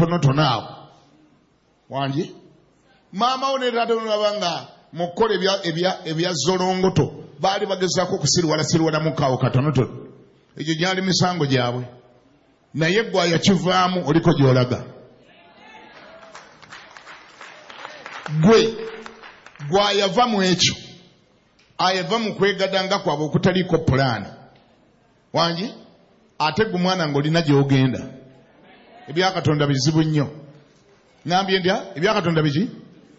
katonotono awo wangi maama wo ne taata nabanga mu kukola ebya zolongoto baali bagezaako okusirwala mukaawo katonotono egyo gyali misango gyabwe naye gwe yakivaamu oliko gy'olaga gwe ayava mu ekyo ayava mu kwegadanga kwabwe okutaliiko pulaani wangi ate gwe mwana ng'olina gy'ogenda ebyakatonda bizibu nnyo ngambye ndya ebyakatonda biki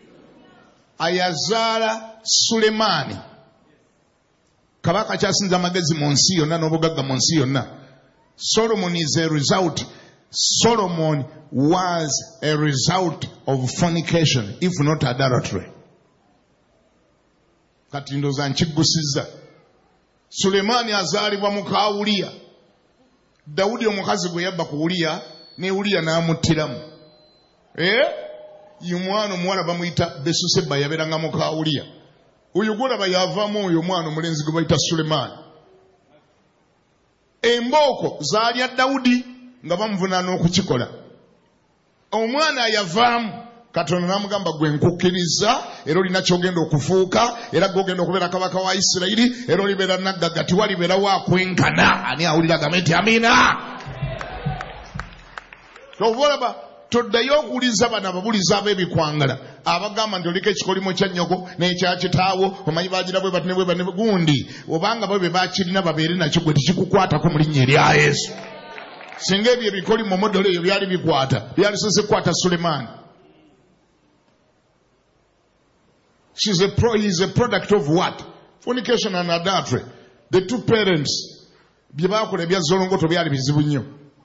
ayazaala Sulemaani kabaka kyasinza amagezi mu nsi yonna n'obugagga mu nsi yonna. Solomon is a result. Solomon was a result of fornication, if not adultery. Kati ndoza nkigusizza. Sulemaani azaalibwa muka Uliya. Dawudi omukazi gwe yabba ku Uliya ne Uliya n'amuttiramu. Yumwana omuwala bamuyita Besuseba yabeeranga muka Uliya. Oyo gwolaba yavaamu oyo omwana omulenzi gwe bayita Sulemaani. Embooko zaalya Dawudi nga bamuvunaana okukikola. Omwana yavaamu Katonda n'amugamba gwe nkukkiriza era olina ky'ogenda okufuuka era gw'ogenda okubeera kabaka wa Isirayiri era olibeera naggaga tiwalibeerawo akwenkana. Ani awulira game nti amiina? Tobolaba toddayo okuwuliza bano ababuliza ab'ebikwangala abagamba nti oliko ekikolimo kya nnyoko n'ekya kitaawo omanyi bagira bwe bati ne bwe bane gundi obanga bwe bakirina babeere nakyo gwe tikikukwatako mu linnya erya Yesu. Singa ebyo ebikolimo modolo eyo byali bikwata byalisose kukwata Sulemaani. He is a product of what? Fornication and adultery. The two parents bye baakola ebya zolongoto byali bizibu nnyo.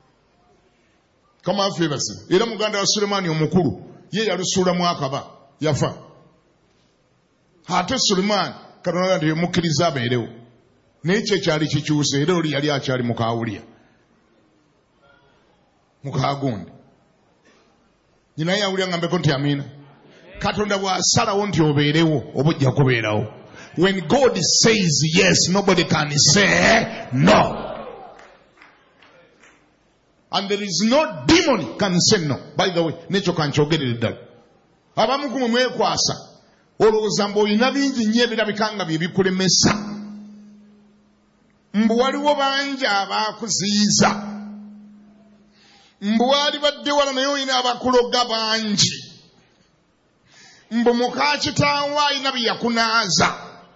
Kama afebasi era muganda wa Sulemaani omukulu ye yalusuulamu akaba yafa. Ate Sulemaani Katonda ndiye mukkiriza abeerewo n'ekyo ekyali kikyuse era oli yali akyali muka Uliya muka gundi. Nyina yawulira ngambeko nti amiina. Katonda bw'asalawo nti obeerewo oba ojja kubeerawo. When God says yes, nobody can say no. And there is no demon can say no. By the way, nekyo kankyogerere ddala. Abamu kumwe mwekwasa olowooza mbu olina bingi nnyo ebirabika nga bye bikulemesa. Mbu waliwo bangi abaakuziyiza. Mbu wali badde wala naye olina abakuloga bangi. Mbu muka kitaawo alina bye yakunaaza.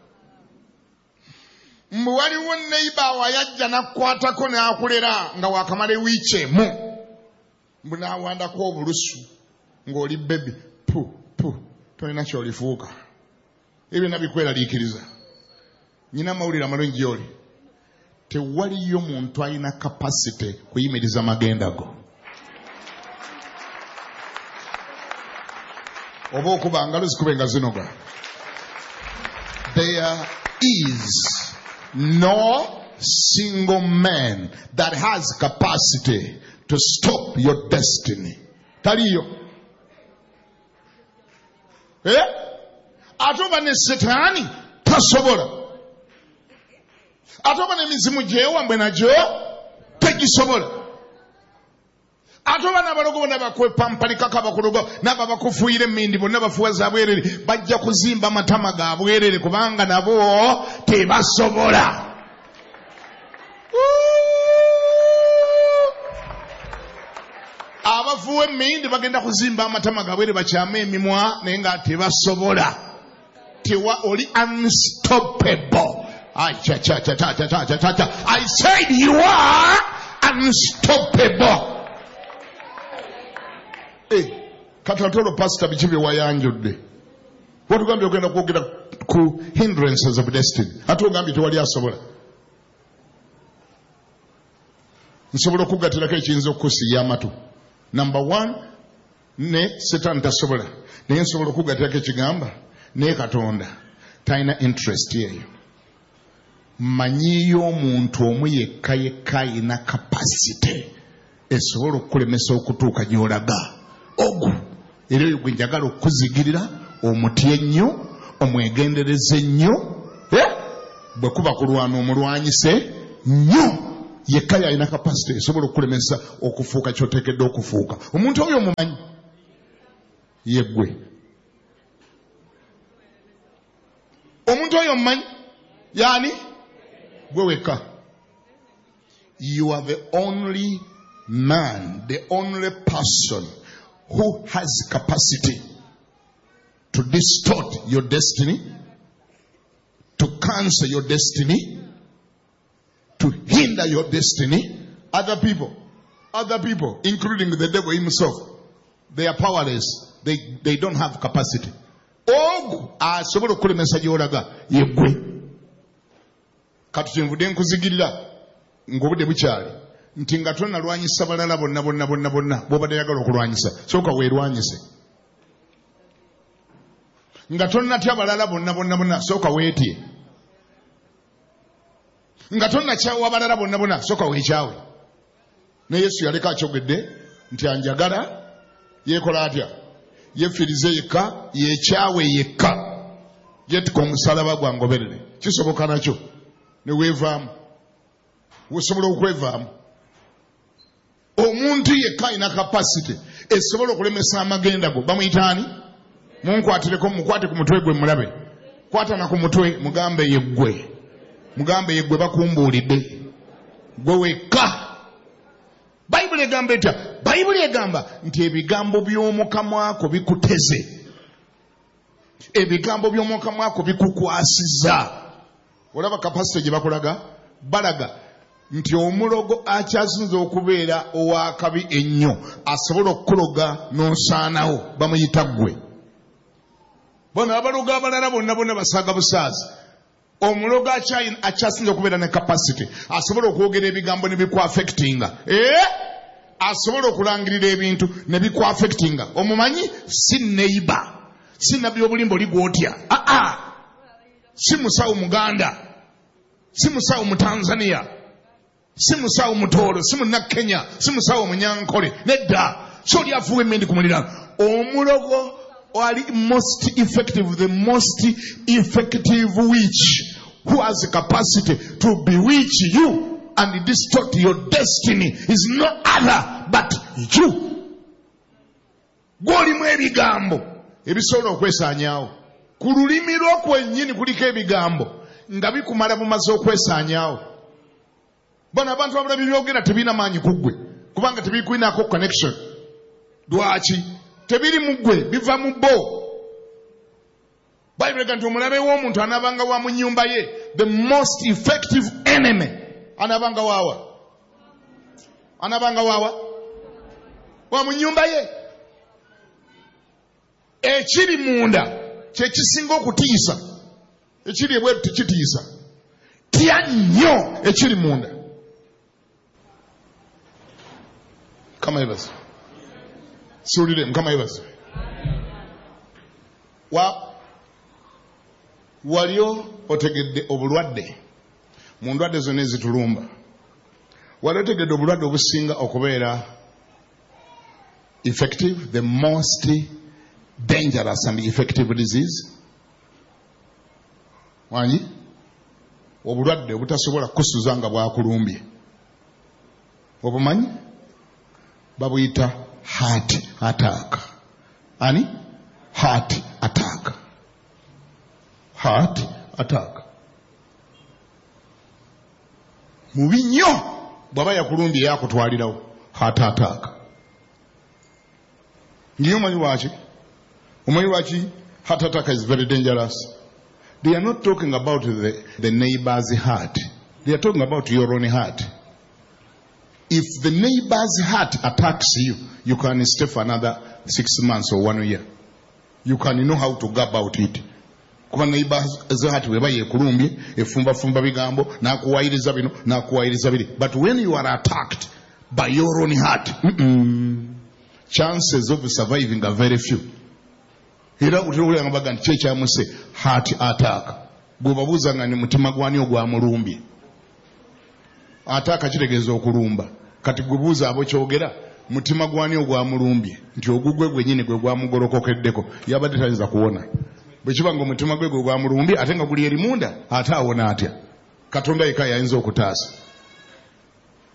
Mbu waliwo neiba wayajja n'akukwatako n'akulera nga wakamala wiiki emu. Mbu n'awandako obulusu ng'oli bebi tolina ky'olifuuka. Ebyo nabikweraliikiriza. Nyina amawulire amalungi oli. Tewaliyo muntu alina kapasite kuyimiriza magenda go. Oba okuba ngalo zikubenga zinoga. There is no single man that has capacity to stop your destiny. Taliyo. Atoba ne Setaani tasobola. Atoba ne mizimu gyewambwe nagyo tegisobola. Atoba n'abalogo n'abakwepampalika kabakulugo n'ababakufuuyira emmindi bonna bafuwa za bwerere bajja kuzimba amatama ga bwerere kubanga nabo tebasobola. Abafuwa emmindi bagenda kuzimba amatama ga bwerere bakyama emimwa naye nga tebasobola. Oli unstoppable. I said you are unstoppable. Katatolo pastor bichibe wayanjudde. Watugambye ogenda kwogera ku hindrances of destiny. Atugambye tewali asobola. Nsobola okugatirako ekiyinza okukusiya amatu. Number 1, ne Satan tasobola. Naye nsobola okugatirako ekigamba ne Katonda talina interest yeyo. Manyiyo omuntu omu yekka alina capacity esobola okukulemesa okutuuka gy'olaga. Ogu era oyo gwe njagala okuzigirira omutye ennyo omwegendereze nnyo bwe kuba kulwana omulwanyise nnyo yekka yalina capacity esobola okulemesa okufuuka kyoteekedde okufuuka. Omuntu oyo mumanyi yeggwe. Omuntu oyo mumanyi yani gwe wekka. You are the only man, the only person who has capacity to distort your destiny, to cancel your destiny, to hinder your destiny. Other people, including the devil himself, they are powerless. They don't have capacity. Oh, asobola okulemesa gy'olaga yeggwe. Katukyemvudde nkuzigirira ng'obudde bukyali nti nga tonnalwanyisa balala bonna bw'obadde yagala okulwanyisa sooka weerwanyise. Nga tonnatya balala bonna sooka weetye. Nga tonnakyawa balala bonna sooka weekyawe. Ne Yesu yaleka akyogedde nti anjagala yeekola atya? Yeefirize yekka, yeekyawe yekka, yeetika omusalaba gwangoberere. Kisoboka nakyo ne weevaamu. Wosobola okwevaamu. Omuntu yekka alina capacity esobola okulemesa amagenda go. Bamuyitaani? Munkwatireko, mukwate ku mutwe gwe mulabe. Kwata na ku mutwe mugambe yeggwe. Mugambe yeggwe bakumbuulidde. Gwe wekka. Bayibuli egamba etya? Bayibuli egamba nti ebigambo by'omu kamwa ko bikuteze. Ebigambo by'omu kamwa ko bikukwasiza. Olaba capacity gye bakulaga? Balaga nti omulogo akyasinza okubeera ow'akabi ennyo asobola okukuloga n'onsaanawo, bamuyita ggwe. Bona abaloga abalala bonna basaaga busaazi. Omulogo akyasinza okubeera ne capacity asobola okwogera ebigambo ne bikwaffectinga. Asobola okulangirira ebintu ne bikwaffectinga. Omumanyi si neighbor, si nabbi obulimba oli gw'otya. Si musawo Muganda, si musawo mu Tanzania, si musawo Mutooro, si Munnakenya, si musawo Munyankole. Nedda, so oli afuwa emmendi ku muliraano. Omulogo ali most effective, the most effective witch who has the capacity to bewitch you and distort your destiny is no other but you. Gw'olimu ebigambo ebisobola okwesaanyaawo. Ku lulimi lwo kwennyini kuliko ebigambo nga bikumala bumaze okwesaanyaawo. Bona abantu abala byogera tebina maanyi ku ggwe kubanga tebikuinako connection. Lwaki? Tebiri mu ggwe, biva mu bo. Bayibuli egamba nti omulabe w'omuntu anaabanga wa mu nnyumba ye, the most effective enemy anaabanga waawa? Anaabanga waawa? Wa mu nnyumba ye. Ekiri munda kye kisinga okutiisa. Ekiri ebweru tekitiisa. Tya nnyo ekiri munda. Kama yebazi. Siwulire Mukama yebazi. Waliyo otegedde obulwadde mu ndwadde zonna ezitulumba. Waliyo otegedde obulwadde obusinga okubeera effective, the most dangerous and effective disease. Wanyi? Obulwadde obutasobola kusuza nga bwakulumbye. Obumanyi? Babuyita heart attack. Ani? Heart attack. Heart attack. Mubi nnyo bw'aba yakulumbye yakutwalirawo heart attack. Ndiyo omanyi lwaki? Omanyi lwaki heart attack is very dangerous? They are not talking about the neighbor's heart. They are talking about your own heart. If the neighbor's heart attacks you, you can stay for another 6 months or 1 year. You can know how to go about it. Kuba neighbor's heart weba yekulumbye, efumba bigambo, nakuwayiriza bino, nakuwayiriza biri. But when you are attacked by your own heart, chances of surviving are very few. Era utulule ngabaga nti kyamuse heart attack. Gwobabuuza nga ni mutima gwani ogwamulumbye. Attack kitegeeza okulumba. Kati gwobuuza abo kyogera mutima gwani ogwamulumbye nti ogugwe gwennyini gwe gwamugolokokeddeko yabadde tayinza kuwona. Bwe kiba nga omutima gwe gwamulumbye ate nga guli eri munda ate awona atya? Katonda yekka yayinza okutaasa.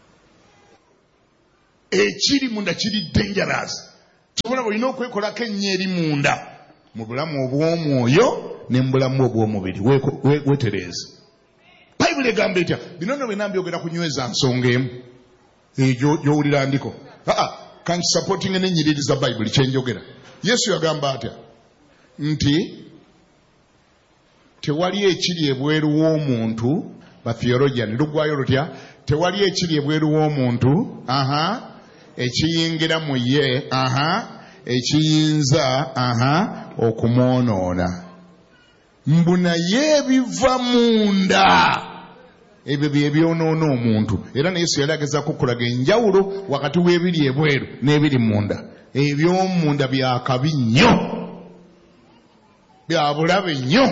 ekiri munda kiri dangerous. Kyobula olina okwekolako ennyo eri munda mu bulamu obw'omwoyo ne mu bulamu obw'omubiri. Wetereeze. Bayibuli egamba etya? Bino nno bwe mbyogera kunyweza nsonga emu gy'owulira ndiko. Kankisupporting n'ennyiririza Bayibuli kye njogera. Yesu yagamba atya? Nti tewali ekiri ebweru w'omuntu, ba theologian lugwayo lutya? Tewali ekiri ebweru w'omuntu ekiyingira mu ye ekiyinza okumwonoona. Mbu naye ebiva munda ebyo bye byonoona omuntu. Era Yesu yali agezaako okulaga enjawulo wakati w'ebiri ebweru n'ebiri munda. Eby'omunda bya kabi nnyo, bya bulabe nnyo.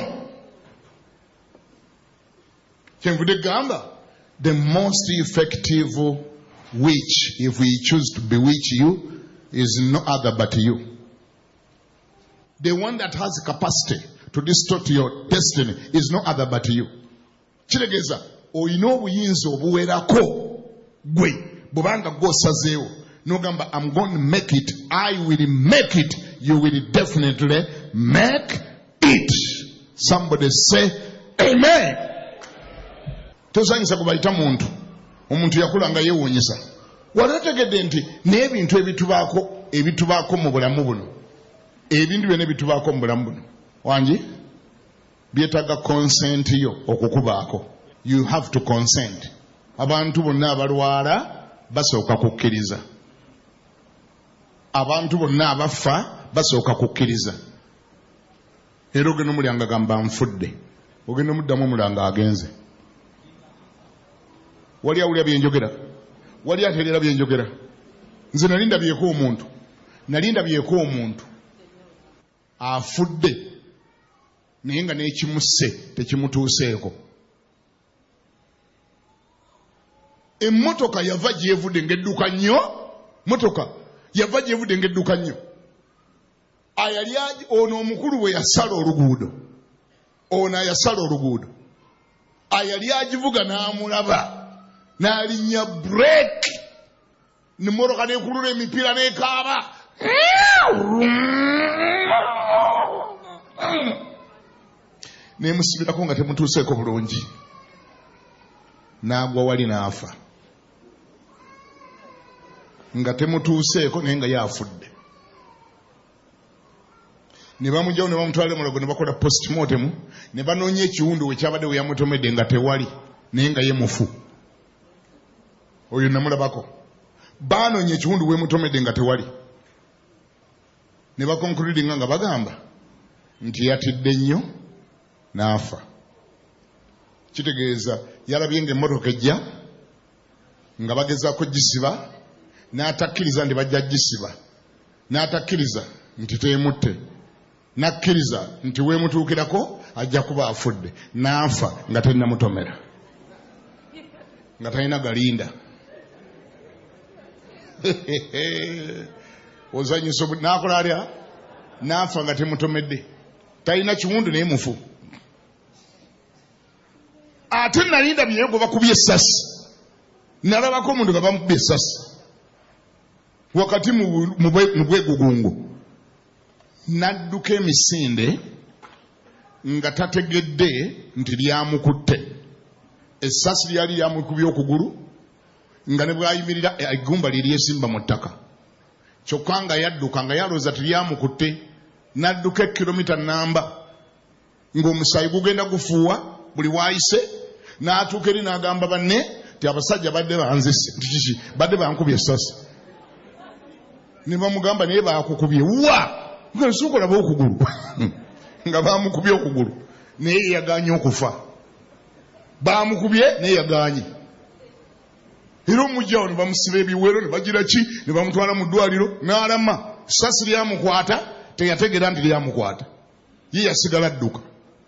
Kyenvudde gamba, the most effective witch, if we choose to bewitch you, is no other but you. The one that has capacity to distort your destiny is no other but you. Kiregeza oyina obuyinza obuwerako gwe bubanga gwosazeewo nogamba I'm going to make it, I will make it, you will definitely make it. Somebody say amen. Tosanyisa kubayita muntu. Omuntu yakula nga yeewuunyisa. Walategedde nti n'ebintu ebitubaako mu bulamu buno, ebintu byonna ebitubaako mu bulamu buno wangi byetaaga consent yo okukubaako. You have to consent. Abantu bonna abalwala basooka kukkiriza. Abantu bonna abafa basooka kukkiriza. Era ogenda omulanga gamba nfudde, ogenda omuddamu omulanga agenze. Wali awulira bye njogera? Wali ategeera bye njogera? Nze nali ndabyeko omuntu afudde naye nga n'ekimusse tekimutuuseeko. Emmotoka yava gyevudde ng'edduka nnyo. Motoka yava gyevudde ng'edduka nnyo. Ayali ono omukulu bwe yasala oluguudo. Ono ayasala oluguudo. Ayali agivuga n'amulaba. N'alinnya break. N'emmotoka n'ekulula emipiira n'ekaaba. N'emusibirako nga temutuuseeko bulungi. N'agwa wali n'afa. Nga temutuuseeko naye nga yafudde. Ne bamugyawo ne bamutwala Mulago ne bakola postmortem ne banoonya ekiwundu we kyabadde we yamutomedde nga tewali naye nga ye mufu. Oyo namulabako. Baanoonya ekiwundu we mutomedde nga tewali. Ne bakonkludinga nga bagamba nti yatidde nnyo n'afa. Kitegeeza yalabye ng'emmotoka ejja nga bagezaako gisiba n'atakkiriza nti bajja gisiba, n'atakkiriza nti teemutte, n'akkiriza nti weemutuukirako ajja kuba afudde, n'afa nga tennamutomera, nga talina galinda. Ozanyisa n'akola atya? N'afa nga temutomedde, talina kiwundu naye mufu. Ate nalinda byeyo bakubye essasi, nalabako omuntu nga bamukubye essasi wakati mu bwegugungu, n'adduka emisinde nga tategedde nti lyamukutte. Essasi lyali lyamukubye okugulu nga ne bwayimirira eggumba lye lyesimba mu ttaka. Kyokka nga yadduka nga yalooza tilyamukutte, n'adduka kilomita namba ng'omusaayi gugenda gufuuwa buli waayise, n'atuuka eri n'agamba banne ti abasajja badde banzisse nti kiki badde bankubye essasi. Ne bamugamba naye baakukubye wa nga nsuukolaba okugulu nga baamukubye okugulu naye yaganye okufa. Baamukubye naye yaganye. Era omujjawo ne bamusiba ebiwero ne bagira ki ne bamutwala mu ddwaliro n'alama. Essasi lyamukwata teyategeera nti lyamukwata, ye yasigala adduka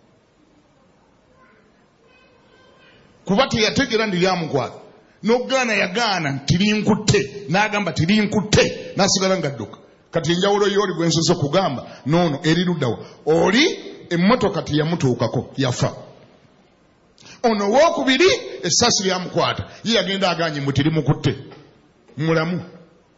kuba teyategeera nti lyamukwata. N'ogaana yagaana nti linkutte, n'agamba tilinkutte, n'asigala nga adduka. Kati enjawulo y'oli gwe nsoose okugamba noono eri luddawa? Oli emmotoka teyamutuukako yafa. Ono wookubiri essasi lyamukwata, ye yagenda aganye mbu tirimukutte, mulamu.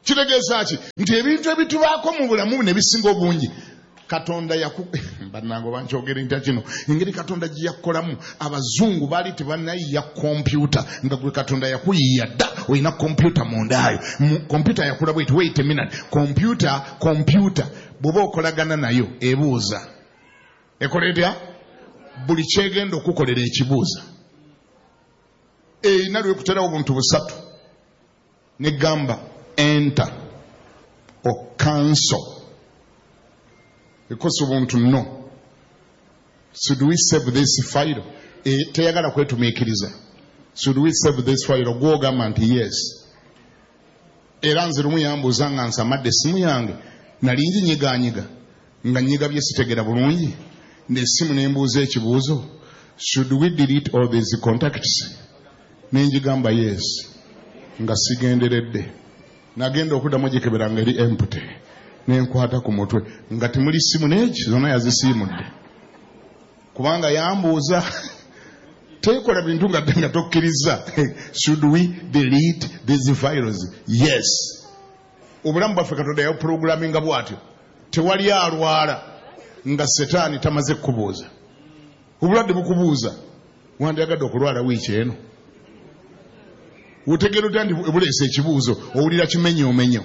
kitegeeza ki nti ebintu ebitubaako mu bulamu ne bisinga obungi Katonda bannange bankyogere nti kino engeri Katonda gye yakolamu abazungu baali tebannayiya kompyuta nga gwe Katonda yakuyiya dda olina kompyuta mundaayo kompyuta yakula bweti wait a minute kompyuta bw'oba okolagana nayo ebuuza ekola etya buli kyegenda okukolera ekibuuza erina lwekuterawo obuntu busatu negamba enter or cancel because ubuntu no should we save this file teyagala kwetumiikiriza should we save this file gwogamba nti yes era nze lumu yambuuza nga nsamadde essimu yange nali nginyiganyiga nga nyigabye sitegera bulungi n'essimu nembuuza ekibuuzo should we delete all these contacts nenjigamba yes nga sigenderedde nagenda okuddamu gikebera nga eri empty nenkwata ku mutwe nga temuli simu n'eki zonna yazisiimudde kubanga yambuuza tekola bintu nga tokkiriza should we delete these files yes obulamu bwaffe Katonda yaprogramminga bw'atyo tewali alwala nga setaani tamaze kubuuza obulwadde bukubuuza wandiyagadde okulwala wiiki eno utegera otya nti buleese ekibuuzo owulira kimenyo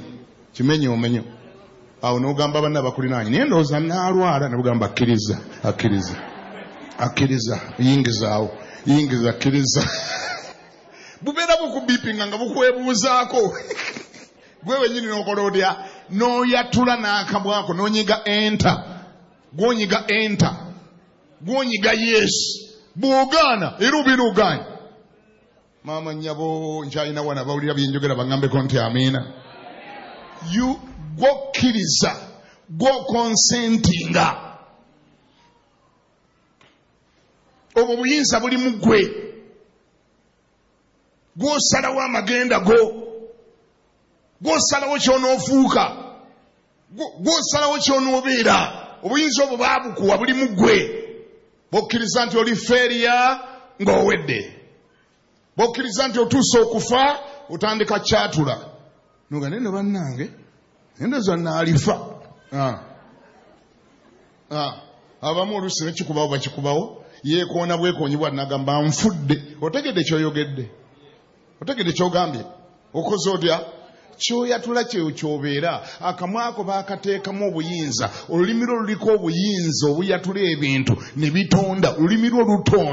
awo n'ogamba banna abakulinaanye naye ndowooza naalwala nebugamba akkiriza yingiza akkiriza bubeera bukubipinga nga bukwebuuzaako gwe wenyini n'okola otya n'oyatula n'akabwako n'onyiga enter gw'onyiga yes bw'ogaana era obeera ogaanye maama nnyabo nkyalina wana bawulira byenjogera bangambeko nti amiina gwokkiriza gwokonsentinga obwo buyinza buli mu ggwe gw'osalawo amagenda go gw'osalawo ky'onoofuuka gw'osalawo ky'onoobeera obuyinza obwo baabukuwa buli mu ggwe bwokkiriza nti oli feeriya ng'owedde bwokkiriza nti otuuse okufa otandika kyatula noga neno bannange endoza naalifa abamu oluusi nekikubawo bakikubawo yeekoona bwekoonyibwa nagamba nfudde otegedde kyoyogedde otegedde kyogambye okoze otya kyoyatula kyobeera akamwa ako baakateekamu obuyinza olulimi lwo luliko obuyinza obuyatula ebintu ne bitonda olulimi lwo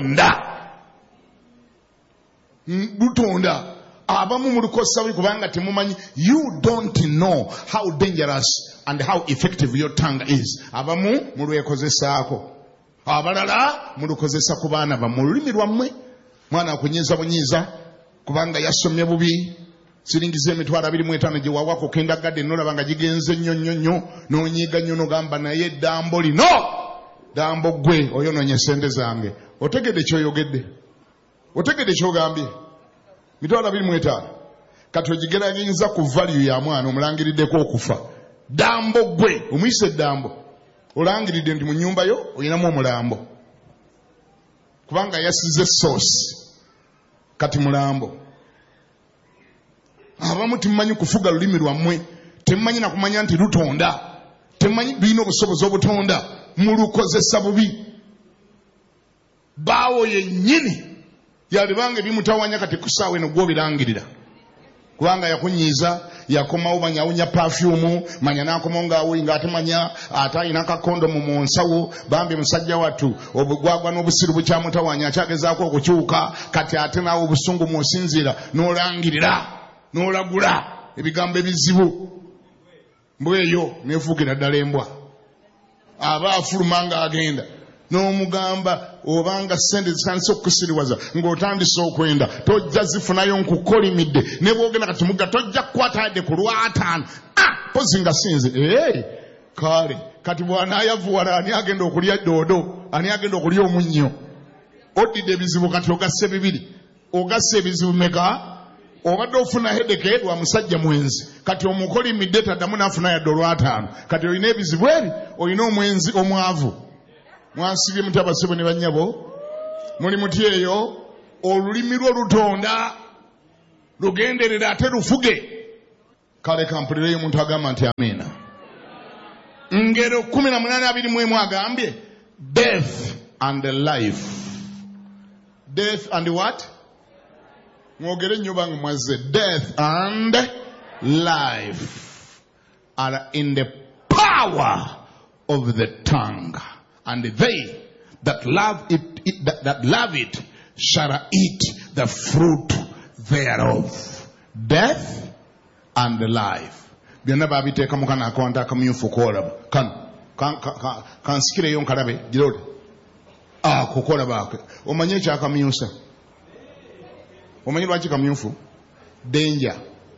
lutonda abamu mulukosa buli kubanga temumanyi you don't know how dangerous and how effective your tongue is abamu mulwekozesaako abalala mulukozesa ku baana bammwe olulimi lwammwe mwana akunyiza bunyiza kubanga yasomye bubi siringiza emitwalo 25 gye wawako kendagadde nolaba nga gigenze nnyo n'onyiiga nnyo n'ogamba naye ddambo lino ddambo ggwe oyonoonye sente zange otegedde kyoyogedde otegedde kyogambye mitwalo 25 kati ogigeraganyiriza ku value ya mwana omulangiriddeko okufa ddambo ggwe omuyise ddambo olangiridde nti mu nnyumba yo oyinamu omulambo kubanga yasize source kati mulambo abamu temumanyi kufuga lulimi lwammwe temumanyi nakumanya nti lutonda temumanyi lulina obusobozi obutonda mulukozesa bubi baawo yennyini yalibanga ebimutawanya kati kusaawe nogwobirangirira kubanga yakunyiiza yakomawo manya awunya perfume manya nakomawo ngaawuyinga ate manya ate alina akakondomu mu nsawo bambi musajja wattu obugwagwa n'obusiru bukyamutawanya akyagezaako okukyuka kati ate naawe obusungu muosinziira n'olangirira n'olagula ebigambo ebizibu mbweyo nefuukira ddala embwa aba afuluma ng'agenda n'omugamba obanga sente zitandise okukusiriwaza ng'otandise okwenda tojja zifunayo nkukolimidde ne bwogenda kati mugga tojja kukwata yadde ku lwataano pozi nga sinze kale kati bw'anaayavuwala ani agenda okulya doodo ani agenda okulya omunnyo oddidde ebizibu kati ogasse bibiri ogasse ebizibu meka obadde ofuna hedeke lwa musajja mwenzi kati omukolimidde taddamu n'afuna yadde olwataano kati olina ebizibu ebi olina omwenzi omwavu mwansibye muti abasibo ne bannyabo muli muti eyo olulimi lwo lutonda lugenderera ate lufuge Kale kampulireyo omuntu agamba nti amina. Ngero 18:21 agambye death and life. Death and what? Mwogere nnyo bangu mwazze. Death and life are in the power of the tongue, and they that love it shall eat the fruit thereof. Death and life. Byonna babiteeka mu kana akonta akamyufu koolaba. Kansikireyo nkalabe girode. Kukolaba. Omanyi ekyakamyusa? Omanyi lwaki kamyufu? Danger.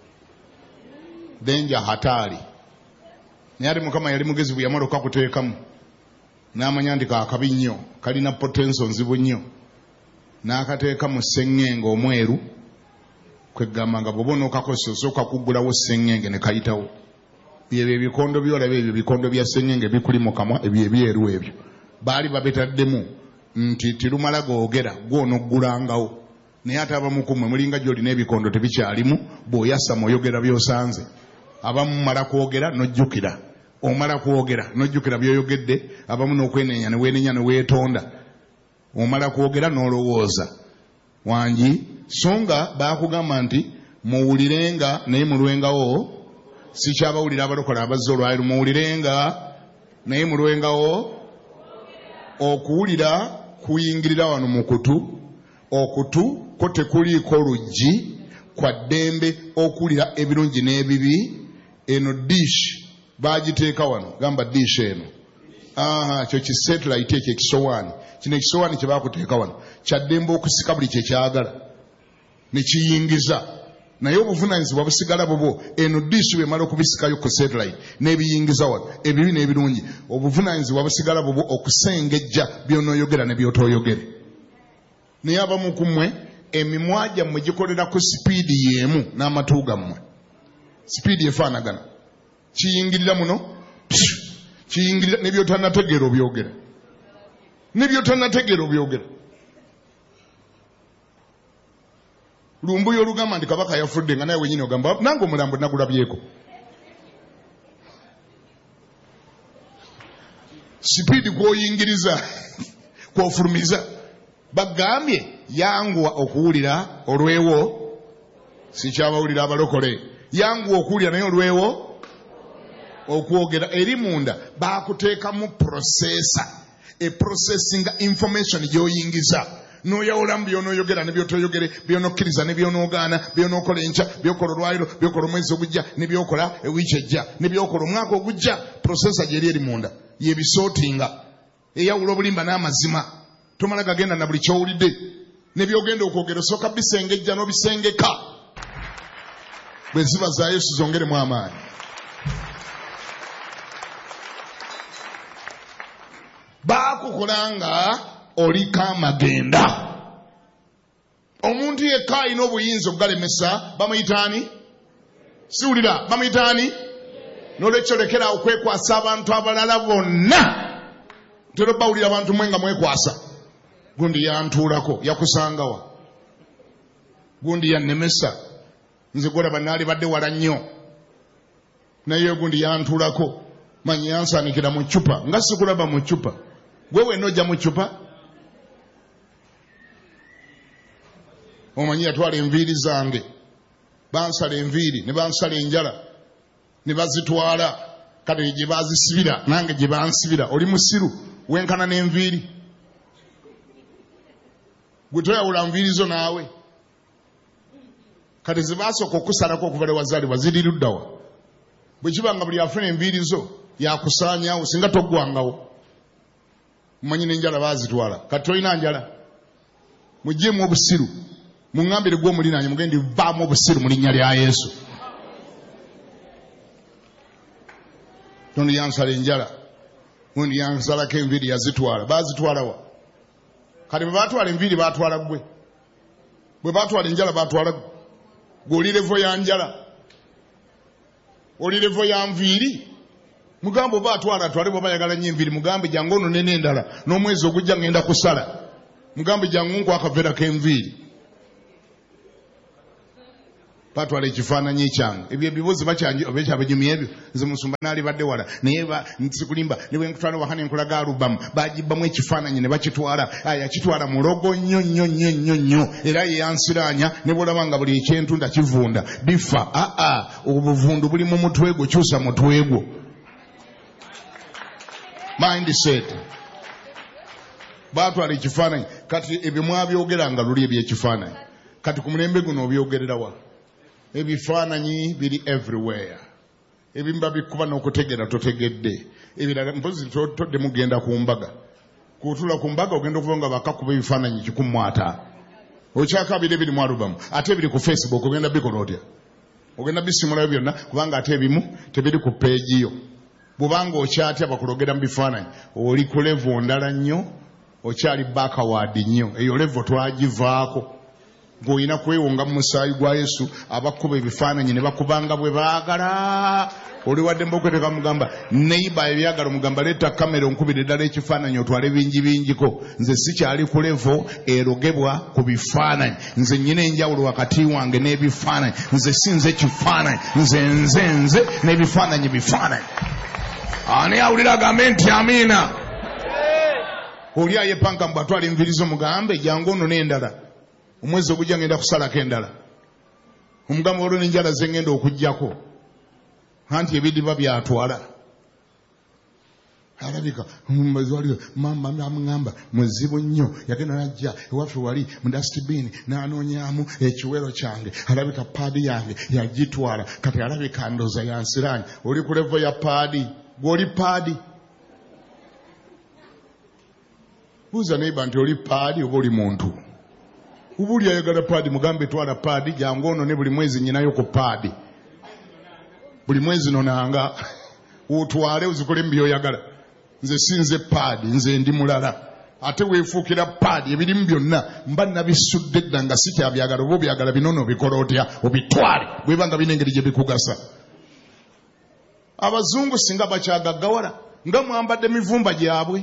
Hatari. Naye Mukama yali mugezi bwe yamala okukakuteekamu. N'amanya nti kaakabi nnyo, kalina potential nzibu nnyo. N'akateeka mu sseŋŋenge omweru, kwegamba nga bw'oba onookakozesa osooka kuggulawo sseŋŋenge ne kayitawo. Byebyo ebikondo byolaba ebyo bikondo bya sseŋŋenge bikuli mu kamwa ebyo ebyeru ebyo. Baali babetaddemu nti tirumala googera gw'onoggulangawo. Naye ate abamu ku mmwe mulinga gy'olina ebikondo tebikyalimu, bw'oyassa mw'oyogera by'osanze. Abamu mala kwogera n'ojjukira. Omala kwogera n'ojjukira by'oyogedde, abamu n'okwenenya ne weenenya ne weetonda. Omala kwogera n'olowooza. Wangi songa baakugamba nti muwulirenga naye mulwengawo. Si kyabawulira abalokole abazze olwaleero, muwulirenga naye mulwengawo. Okuwulira kuyingirira wano mu kutu. Okutu ko tekuliiko luggi kwa ddembe okuwulira ebirungi n'ebibi. Eno dish bagiteeka wano, gamba dish eno. Kyo ki satellite ekyo ekisowaani. Kino ekisowaani kye baakuteeka wano kya ddembe okusika buli kye kyagala ne kiyingiza. Naye obuvunaanyizibwa busigala bubwo. Eno dish bw'emala okubisikayo ku satellite n'ebiyingiza wano ebibi n'ebirungi, obuvunaanyizibwa busigala bubwo okusengejja by'onooyogera ne by'otooyogere. Naye abamu ku mmwe emimwa gyammwe gikolera ku sipiidi y'emu n'amatu gammwe. Sipiidi efaanagana. Kiyingirira muno, kiyingirira ne by'otannategeera obyogera. Lumbuyo olugamba nti kabaka yafudde nga naye wenyini ogamba nange omulambo nagulabyeko. Sipiidi kw'oyingiriza kw'ofulumiza. Bagambye yanguwa okuwulira olwewo. Si kyabawulira abalokole. Yanguwa okuwulira naye olwewo okwogera. Eri munda baakuteekamu processor. Processinga information gy'oyingiza. N'oyawulamu by'onooyogera ne by'otoyogere, by'onookkiriza ne by'onoogaana, by'onookola enkya, by'okola olwaliro, by'okola omwezi ogujja, ne by'okola ewiiki ejja, ne by'okola omwaka ogujja. Processor gy'eri eri munda y'ebisootinga, eyawula obulimba n'amazima. Tomala gagenda na buli kyowulidde. Ne by'ogenda okwogera osooka bisengejja n'obisengeka. Bwe ziba za Yesu zongeremu amaanyi. Baakukolanga oliko amagenda. Omuntu yekka alina obuyinza okugalemesa bamuyitaani? Siwulira, bamuyitaani? N'olwekyo lekera okwekwasa abantu abalala bonna. Ntera bawulira abantu mwe nga mwekwasa. Gundi yantuulako, yakusangawa. Gundi yannemesa. Nze gwolaba naali badde wala nnyo. Naye gundi yantuulako. Manyi yansaanikira mu ccupa. Nga sikulaba mu ccupa. Gwe wenojja mu ccupa. Omanyi yatwala enviiri zange. Bansala enviiri, ne bansala enjala. Ne bazitwala. Kati gye bazisibira, nange gye bansibira. Oli musiru, wenkana n'enviiri. Gwe toyawula nviiri zo naawe. Kati ze baasooka okusalako okuva lewazaalibwa ziri luddawa. Bwe kiba nga buli afuna enviiri zo yakusaanyaawo singa toggwangawo. Mumanyi n'enjala baazitwala. Kati tolina njala. Muggyemu obusiru. Muŋŋambire gw'omulinaanye mugendi vaamu obusiru mu linnya lya Yesu. Tondi yansala enjala. Gundi yansalako enviiri yazitwala. Baazitwalawa. Kati bwe baatwala enviiri baatwala ggwe. Bwe baatwala enjala baatwala ggwe. Gw'oli levo ya njala. Oli levo ya nviiri. Mugambe oba atwala bw'oba ayagala nnyo enviiri. Mugambe jangu ono nene endala. N'omwezi ogujja ngenda kusala. Mugambe jangu nkwakaveera k'enviiri. batwala ekifaananyi kyange ebyo ebibuuzi bakyabanyumya ebyo nze musumba naali badde wala naye nsikulimba ne bwe nkutwala waka ne nkulaga alubamu bagibbamu ekifaananyi ne bakitwala yakitwala mulogo nnyo era yeyansiraanya ne bwolaba nga buli ekyentunda kivunda bifa obuvundu buli mu mutwe gwo kyusa mutwe gwo mindset batwala ekifaananyi kati ebyo mwabyogeranga luli ebyekifaananyi kati ku mulembe guno obyogererawa ebifaananyi biri everywhere ebimu babikuba n'okutegera totegedde ebirala mpozi todde mugenda ku mbaga kutula ku mbaga ogenda okuba nga bakakuba ebifaananyi 15 okyakabiri biri mu alubamu ate biri ku Facebook ogenda bikola otya ogenda bisimulayo byonna kubanga ate ebimu tebiri ku peegi yo bw'obanga okyatya bakulogera mu bifaananyi oli ku levo ndala nnyo okyali backward nnyo eyo levo twagivaako ng'olina kwewonga mu musaayi gwa Yesu abakuba ebifaananyi ne bakubanga bwe baagala oli wadde mbaokweteeka mugamba neiba ebyagala mugamba leeta kamera onkubire ddala ekifaananyi otwale bingiko nze sikyali ku levo erogebwa ku bifaananyi nze nnyina enjawulo wakati wange n'ebifaananyi nze sinze kifaananyi nze n'ebifaananyi bifaananyi ani awulira agambe nti amiina oli ayepanka mbu atwala envirizo mugambe jangu ono n'endala omwezi ogujja ngenda kusalako endala omugamba olwo n'enjala ze ngenda okuggyako anti ebidiba byatwala alabika mama namugamba muzibu nnyo yagenda najja ewaffe wali mu dustbin n'anoonyaamu ekiwero kyange alabika paadi yange yagitwala kati alabika ndoza yansiraanyi oli ku levo ya paadi gw'oli paadi buuza neiba nti oli paadi oba oli muntu ubuli ayagala paadi mugambe twala paadi jangu ono ne buli mwezi nyinayo ku paadi buli mwezi nonanga utwale uzikole mbyoyagala nze sinze paadi nze ndi mulala ate weefuukira paadi ebirimu byonna mba nabisudde dda nga sikyabyagala oba obyagala binono bikola otya obitwale bwebanga bina engeri gye bikugasa abazungu singa bakyagaggawala nga mwambadde mivumba gyabwe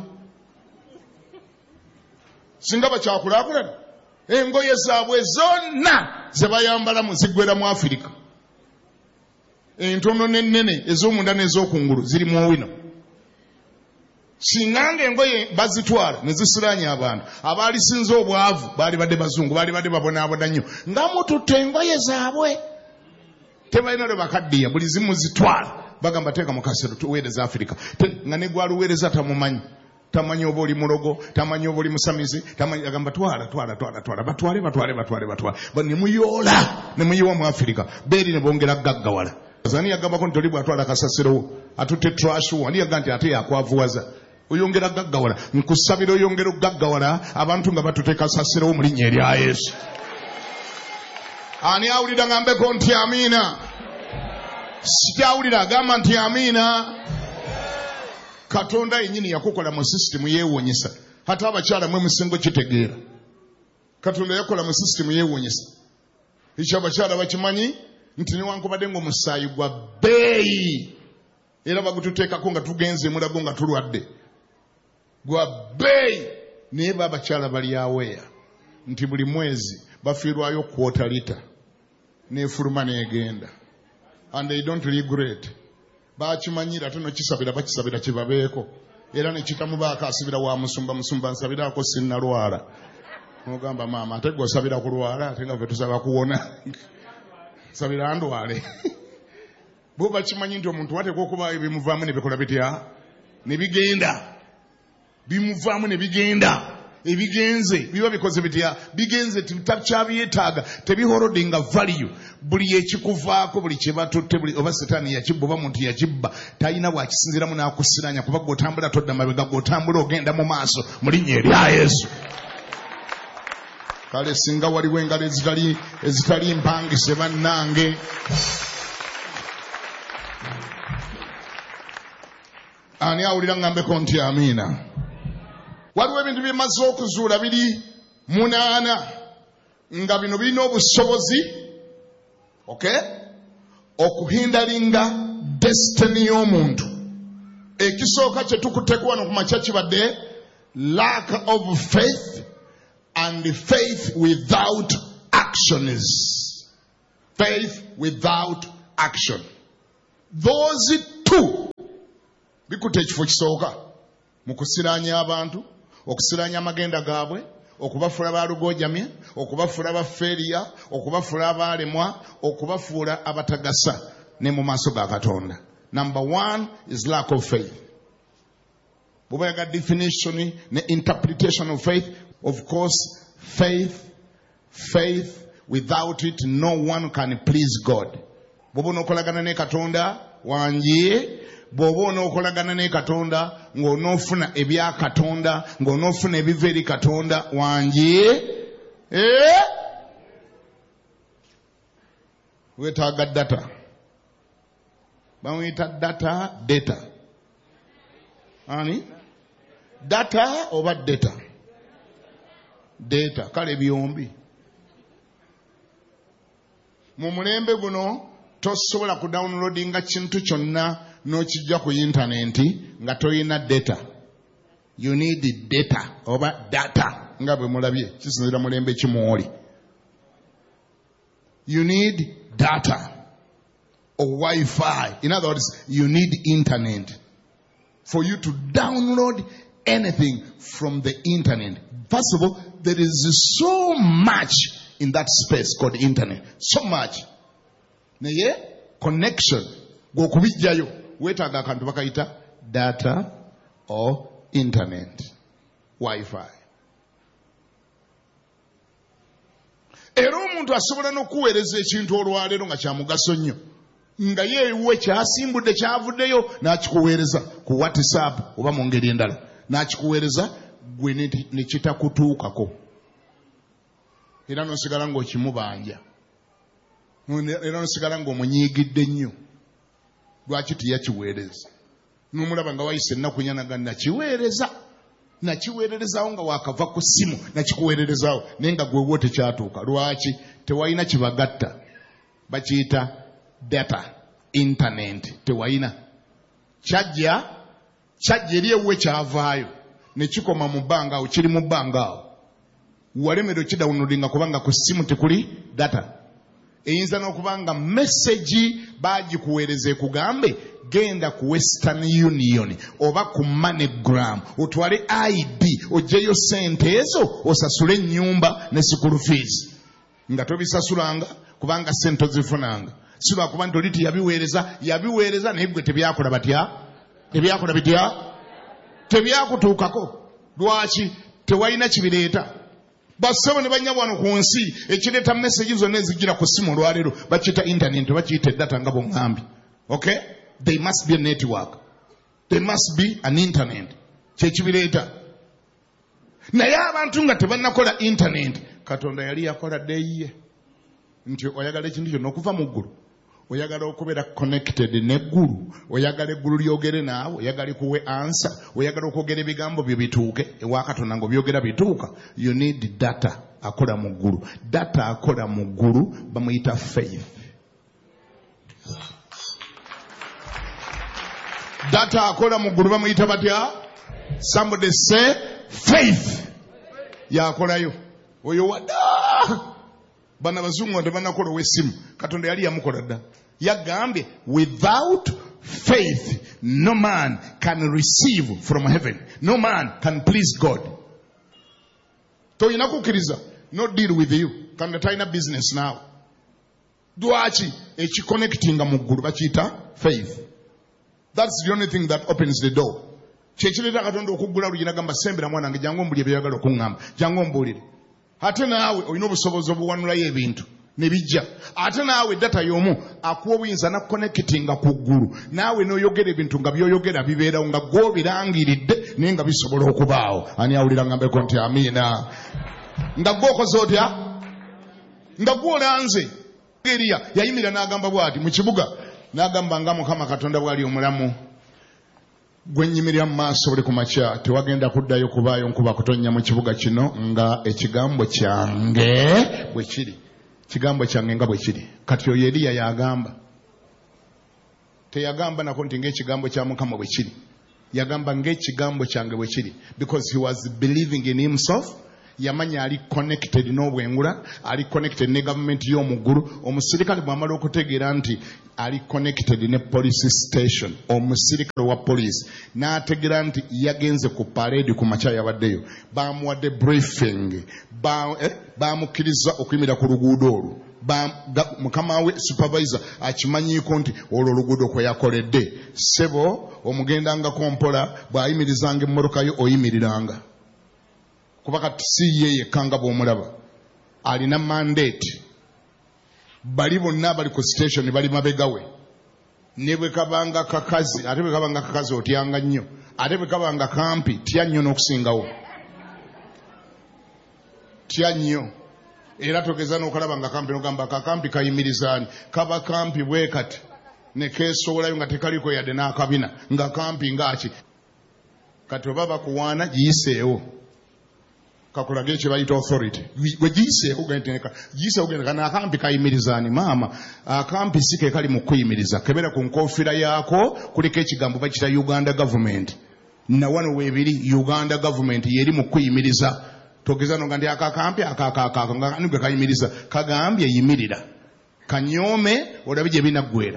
singa bakyakulaakulana engoye zaabwe zonna ze bayambala mu ziggwera mu Afirika entono n'ennene ez'omunda n'ez'okungulu ziri mu wino singanga engoye bazitwala ne zisiraanya abantu abaalisinze obwavu baali badde bazungu baali badde babonaabona nnyo nga mututte engoye zaabwe tebalina lwe bakaddiya buli zimu zitwala bagamba teeka mu kasero tuweereza Afirika nga ne gwaluweereza tamanyi oba oli mulogo tamanyi oba oli musamizi agamba twala batwale nemuyoola mu Afirika beeri ne bongera gaggawala ani yagambako nti oli bw'atwala kasasiro atutte trashu ani yaga nti ate yakwavuwaza oyongera gaggawala nkusabira oyongera gaggawala abantu nga batutte kasasiro mu linnya erya Yesu ani awulira ngambeko nti amiina sikyawulira agamba nti amiina Katonda yennyini yakukola mu system yeewonyesa hata abakyala mwe musingo kitegeera Katonda yakola mu system yeewonyesa ekyo abakyala bakimanyi nti newankubadde ng'omusaayi gwa bbeeyi era bagututeekako nga tugenze mulago nga tulwadde gwa bbeeyi naye abakyala bali aweya nti buli mwezi bafiirwayo kwota lita n'efuluma n'egenda and they don't regret bakimanyira ate nokisabira bakisabira kibabeeko era nekitamubaako asibira wa musumba nsabiraako sinnalwala nogamba maama ate gwe osabira kulwala ate nga ffe tusaba kuwona sabira ndwale bo bakimanyi nti omuntu wateekwa okuba ebimuvaamu ne bikola bitya ne bigenda bimuvaamu ne bigenda ebigenze biba bikoze bitya bigenze takyabyetaaga tebihorodinga value buli ekikuvaako buli kyebatutte buli oba setaani yakibba oba muntu yakibba talina bwakisinziramu n'akusiranya kuba gweotambula todda mabega gweotambula ogenda mu maaso mu linnya erya Yesu kale singa waliwo engalo ezitali mpangise bannange ani awulira ngambeko nti amiina waliwo ebintu byemaze okuzuula biri 8 nga bino birina obusobozi okuhindalinga destiny y'omuntu ekisooka kye tukutteko wano ku makya kibadde lack of faith and faith without actions. faith without action. Those two bikutte ekifo kisooka mu kusiraanya abantu, okusiraanya amagenda gaabwe, okubafuula balugojamye, okubafuula bafeeriya, okubafuula abalemwa, okubafuula abatagasa ne mu maaso ga Katonda. Number one is lack of faith. Bw'oba yaga definition ne interpretation of faith, of course, faith, without it no one can please God. Bw'oba onookolagana ne Katonda wanjye, bw'oba onookolagana ne Katonda ng'onoofuna ebya Katonda, ng'onoofuna ebiva eri Katonda wanjye, weetaaga data. Bamuyita data. Ani? Data oba data? Data. Kale byombi. Mu mulembe guno tosobola kudownloadinga kintu kyonna n'okijja ku intaneti nga toyina data. You need data oba data nga bwe mulabye kisinzira mulembe kimwoli. You need data or Wi-Fi. In other words, you need internet for you to download anything from the internet. First of all, there is so much in that space called internet. So much. Naye connection go kubijjayo wetaaga akantu bakayita data or internet, Wi-Fi. Era omuntu asobola n'okuweereza ekintu olwaleero nga kya mugaso nnyo nga yeewe kyasimbudde kyavuddeyo n'akikuweereza ku WhatsApp oba mu ngeri endala, n'akikuweereza gwe ne kitakutuukako era n'osigala ng'okimubanja, era n'osigala ng'omunyiigidde nnyo. Lwaki teyakiweereza? N'omulaba nga wayise ennaku nnya naga nakiweererezaawo nga wakava ku ssimu nakikuweererezaawo naye nga gwewo tekyatuuka. Lwaki? Tewalina kibagatta. Bakiyita data, internet. Tewalina kyajja eri ewuwe kyavaayo ne kikoma mu bbanga awo, kiri mu bbanga awo, walemerwa kidawunodinga kubanga ku ssimu tekuli data. Eyinza n'okuba nga message bagikuweereza ekugambe genda ku Western Union oba ku MoneyGram otwale ID ogyeyo sente ezo osasule ennyumba ne school fees, nga tobisasulanga kubanga sente ozifunanga. Si lwakuba nti oli yabiweereza naye gwe tebyakola bitya? Tebyakutuukako. Lwaki? Tewalina kibireeta. Basebo ne banya wano ku nsi ekireeta message zonna ezijjira ku ssimu olwaleero bakiyita internet, bakiyita data nga bw'ŋŋambye. Okay? There must be a network. There must be an internet. Kyekibireeta. Naye abantu nga tebannakola internet, Katonda yali yakola ddeeyiye nti oyagala ekintu kyonna okuva mu ggulu, oyagala okubeera connected n'eggulu, oyagala eggulu lyogere naawe, oyagala kuwe answer, oyagala okwogera ebigambo byo bituuke ewa Katonda ng'obyogera bituuka. You need data akola mu ggulu. Data akola mu ggulu bamuyita faith. Data akola mu ggulu bamuyita batya? Somebody say faith. Yakolayo oyo wada bana bazungu tebanakola ow'essimu, Katonda yali yamukola dda. Yagambye without faith no man can receive from heaven, no man can please God. Toyina kukkiriza no deal with you. Katonda talina business naawe. Lwaki? Ekiconnectinga mu ggulu bakiyita faith. That's the only thing that opens the door. Kyekireeta Katonda okuggula luggi n'agamba sembera mwanange jangu ombulire by'oyagala okuŋŋamba, jangu ombuulire. Ate naawe olina obusobozi obuwanulayo ebintu ne bijja. Ate naawe data y'omu akuwa obuyinza nakkonekitinga ku ggulu, naawe n'oyogera ebintu nga by'oyogera bibeerawo nga gw'obirangiridde naye nga bisobola okubaawo. Ani awulira ngambeko nti amiina? Nga gw'okoze otya? Nga gw'olanze. Eriya yayimira n'agamba bw'ati mu kibuga, n'agamba nga Mukama Katonda bw'ali omulamu, gwe nnyimirira mu maaso buli ku makya, tewagenda kuddayo kubaayo nkuba kutonnya mu kibuga kino nga ekigambo kyange bwe kiri. Kigambo kyange nga bwe kiri. Kati oyo Eriya yagamba. Teyagamba nako nti ng'ekigambo kya Mukama bwe kiri. Yagamba ng'ekigambo kyange bwe kiri. Because he was believing in himself. yamanya ali connected n'obwengula, ali connected ne government y'omuggulu. Omusirikale bw'amala okutegeera nti ali connected ne police station, omusirikale wa police n'ategeera nti yagenze ku parade ku makya yabaddeyo, bamuwadde briefing, bamukkiriza okuyimira ku luguudo olwo. Mukama we supervisor akimanyiiko nti olwo oluguudo kwe yakoledde. Ssebo omugendangako mpola, bw'ayimirizanga emmotoka yo oyimiriranga. Kuba kati si ye yekka nga bw'omulaba. Alina mandate. Bali bonna abali ku station bali mabega we. Ne bwe kabanga kakazi, ate bwe kabanga kakazi otyanga nnyo. Ate bwe kabanga kampi, tya nnyo n'okusingawo. Tya nnyo. Era togeza n'okulaba nga kampi n'ogamba kakampi kayimirizaani. Kaba kampi bwe kati. Ne keesoolayo nga tekaliko yadde n'akabina. Nga kampi ngaki. Kati oba bakuwaana giyiseewo. Kakulage kye bayita authority. Gwe giyiseewo genda n'akampi kayimirizaani. Maama, akampi si ke kali mu kuyimiriza. Kebera ku nkofiira yaako kuliko ekigambo bakita Uganda government. Na wano weebiri Uganda government yeri mu kuyimiriza. Togeza no ngandi akakampi nga nigwe kayimiriza. Kagambye yimirira. Kanyoome olabe gye binaggwera.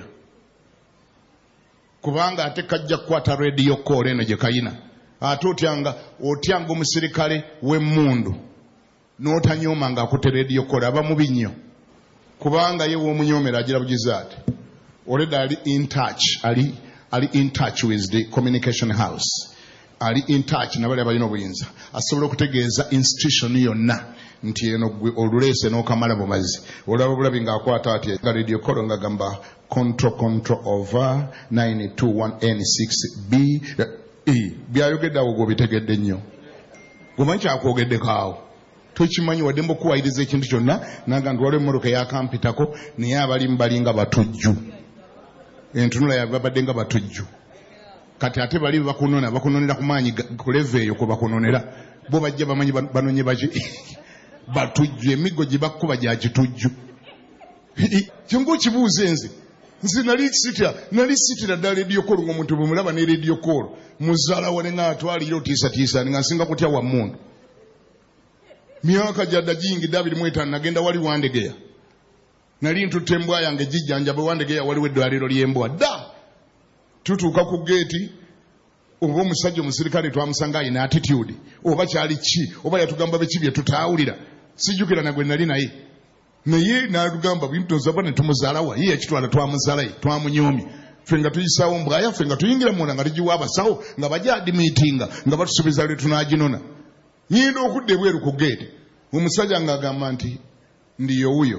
Kubanga ate kajja kukwata radio call eno gye kayina. Ate otyanga omusirikale w'emmundu n'otanyooma ng'akutte radio call aba mubi nnyo. Kubanga ye w'omunyoomera agira bugizi ate. Already ali in touch with the communication house. Ali in touch nabali abalina obuyinza. Asobola okutegeeza institution yonna nti eno gwe oluleese n'okamala bumazi. Olaba bulabi ng'akwata ati radio call nga gamba control over 921N6B. Byayogedde awo gwobitegedde nnyo. Gomanyi kyakwogeddeko awo. Tokimanyi wadde mbukuwayiriza ekintu kyonna naga nti waliwo emmotoka yakampitako naye abalimu balinga batujju. Entunula yabadde nga batujju. Kati ate bali bakunonera ku maanyi ku leve eyo kwe bakunonera. Bo bajja bamanyi banonye baki. Batujju emiggo gye bakkuba gya kitujju. Kyongo kibuuza enze. Nze nali sitira ddala radio call ng'omuntu bwe mulaba ne radio call. Muzaala wane nga atwalira otiisatiisa nga nsinga kutya wa mmundu. Myaka gyadda gingi 25 nagenda wali Wandegeya. Nali ntutte embwa yange gijjanjabe Wandegeya waliwo eddwaliro ly'embwa. Tutuuka ku geeti oba omusajja omusirikale twamusanga ayina attitude oba kyali ki oba yatugamba beki bye tutaawulira. Sijjukira nagwe nali naye. Naye n'atugamba bintu nzaba ne tumuzaalawa ye yakitwala twamuzaalaye twamunyoomye. Ffe nga tuyisaawo mbwaya ffe nga tuyingira munda nga tugiwa abasawo nga bajja adimiitinga nga batusubiza lwe tunaaginona. Nyinda okudda ebweru ku geeti. Omusajja ng'agamba nti ndiyo wuyo.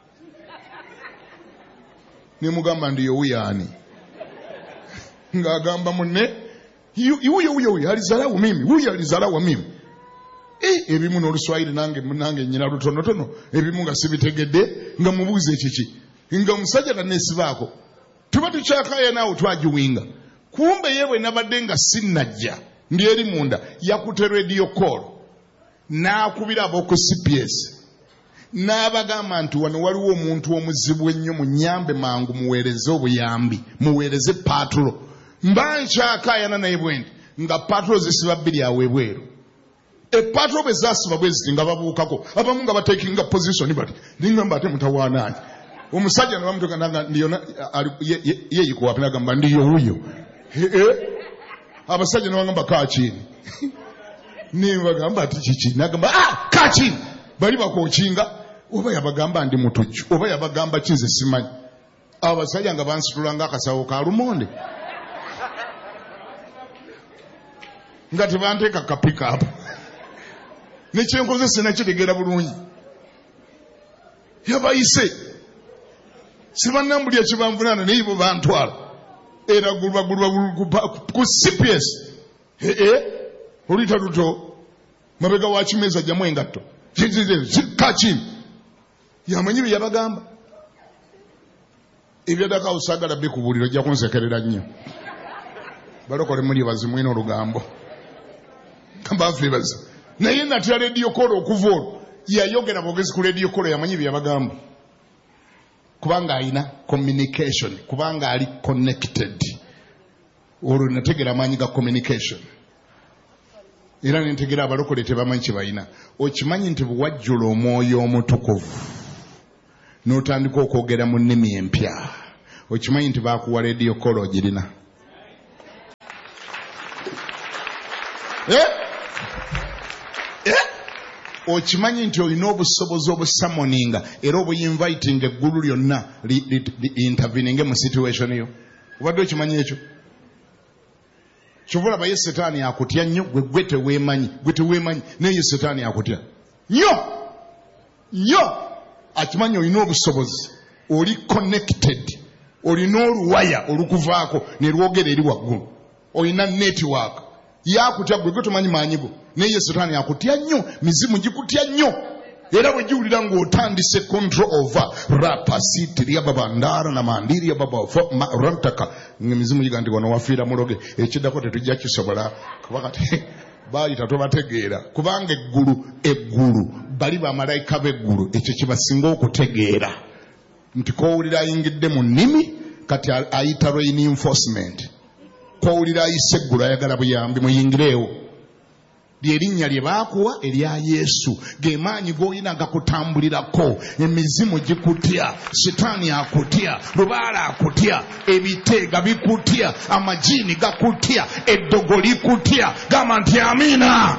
Ne mugamba ndiyo wuyo ani. Ng'agamba munne huyo alizalawo mimi, huyo alizalawa mimi. Ebimu n'oluswayiri nange nyina lutonotono ebimu nga sibitegedde nga mubuuze ekiki nga omusajja naneesibaako tuba tukyakaya naawe twagiwinga. Kumbe yewe nabadde nga sinnajja ndi eri munda yakutte radio call n'akubira ab'oku CPS n'abagamba nti wano waliwo omuntu omuzibu ennyo munyambe mangu muweereze obuyambi muweereze patulo. Mba nkyakayana naye bwendi nga patulo zisiba bbiri awo ebweru. Patulo bwe zaasiba bwe ziti nga babuukako abamu nga batekinga position bati ningamba ate mutawaananyi. Omusajja ne bamutoka nanga ndiyona yeyiko wapi nagamba ndiyo huyo. Abasajja ne bagamba kaachini. Ne bagamba ati kiki nagamba kaachini. Bali bakokinga oba yabagamba ndi mutujju oba yabagamba kinze simanyi. Abasajja nga bansitulanga akasawo ka lumonde. Nga tebanteeka ka pick up. Nekyenkoze sinakitegeera bulungi. Yabayise. Sibannambulya kibanvunaana naye bo bantwala. Era gulwa ku CPS. Oluyita luto. Mabega wa kimeza jamu engatto. Kachini. Yamanyi bye yabagamba. Ebyaddako osagala bikubuulira ojja kunsekerera nnyo. Balokole muli bazimu ino olugambo. Kambafibaza. Naye natya radio call okuva olwo yayogera bwogezi ku radio call yamanyi bye yabagamba. Kubanga alina communication, kubanga ali connected. Olwo nategera amaanyi ga communication. era nentegera abalokole tebamanyi kye balina. Okimanyi nti bwajjula omwoyo omutukuvu n'otandika okwogera mu nnimi empya, okimanyi nti baakuwa radio call ogirina? Okimanyi nti olina obusobozi obusamoninga era obuyinviting eggulu lyonna intervening mu situation yo? Obadde okimanyi ekyo? Kyova olaba ye Setaani akutya nnyo, gwe teweemanyi naye Setaani akutya nnyo. Akimanyi olina obusobozi, oli connected, olina oluwaya olukuvaako ne lwogera eri waggulu, olina network. Yakutya gwe tomanyi maanyigo, naye Setaani akutya nnyo, mizimu gikutya nnyo. Era bwe giwulira ng'otandise control over rapasitiria babandara na mandiria baba rantaka, ng'emizimu giga nti wano wafiira muloge, ekiddako tetujja kisobola kuba kati baayita tobategeera. Kubanga eggulu bali bamalayika b'eggulu, ekyo kibasinga okutegeera nti kowulira ayingidde mu nnimi kati ayita reinforcement, kowulira ayise eggulu ayagala buyambi muyingireewo. Lyerinnya lye baakuwa erya Yesu, ge maanyi g'olina gakutambulirako. Emizimu gikutya, Setaani akutya, lubaala akutya, ebiteega bikutya, amajiini gakutya, eddogo likutya. Gamba nti amiina.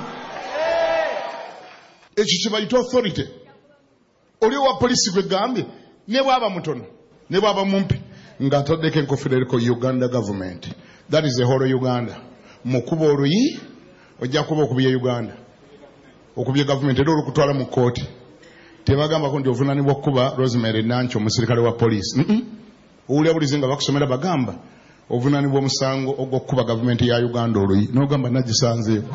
Ekyo kye bayita authority. Oli owa poliisi gwe gambye ne bwaba mutono ne bwaba mumpi ng'ataddeko enkofiira eriko Uganda government, that is the whole Uganda. Mukuba oluyi ojja kuba okubya Uganda, okubya government era olukutwala mu kooti. Tebagambako nti ovunaanibwa okuba Rosemary Nancho omusirikale wa poliisi. Owulira bulizi nga bakusomera bagamba ovunaanibwa omusango ogw'okuba government ya Uganda oluyi, n'ogamba nagisanzeeko.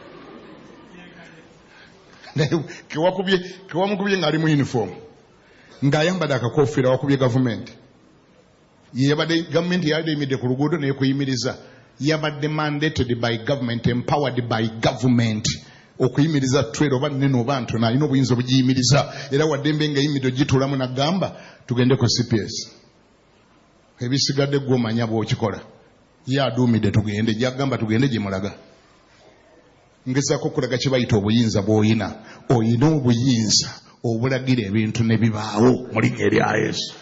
Kewamukubye ng'ali mu uniform ng'ayambadde akakofiira wakubye government. Yabadde government yayimidde ku luguudo n'ekuyimiriza. Yabadde mandated by government, empowered by government okuyimiriza trade oba nnene oba ntono, alina obuyinza obugiyimiriza. Era waddembe nga yimidde ogituulamu n'agamba tugende ku CPS, ebisigadde gwe omanya bw'okikola. Ye aduumidde tugende, gyagamba tugende gye mulaga. Ngezaako okulaga kye bayita obuyinza bw'olina. Olina obuyinza obulagira ebintu ne bibaawo mu linnya erya Yesu.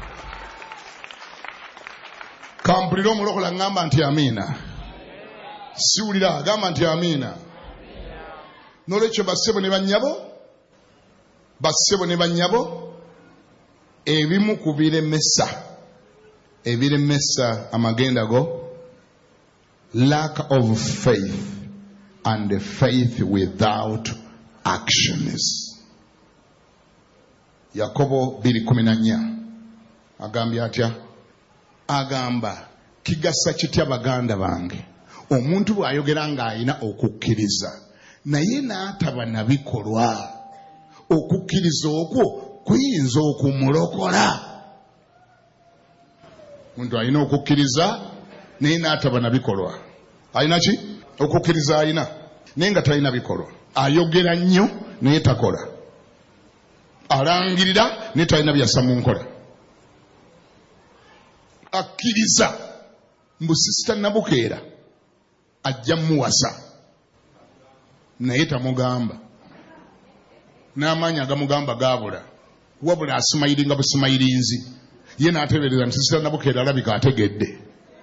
Kampulira omulokola ngamba nti amiina. Siwulira agamba nti amiina. N'olwekyo bassebo ne bannyabo, ebimu ku biremesa amagenda go, lack of faith and faith without actions. Yakobo 2:14 agambye atya? Agamba kigasa kitya baganda bange omuntu bw'ayogera ng'alina okukkiriza naye n'ataba na bikolwa. Okukkiriza okwo kuyinza okumulokola. Omuntu alina okukkiriza naye n'ataba na bikolwa. Alina ki? Okukkiriza alina naye nga talina bikolwa. Ayogera nnyo naye takola. Alangirira naye talina byassa mu nkola. Akkiriza mbu Sisita Nabukeera ajja muwasa naye tamugamba, n'amaanyi agamugamba gaabula, wabula asimayiringa busimayirinzi. Ye n'atebereza nti Sisita Nabukeera alabika ategedde,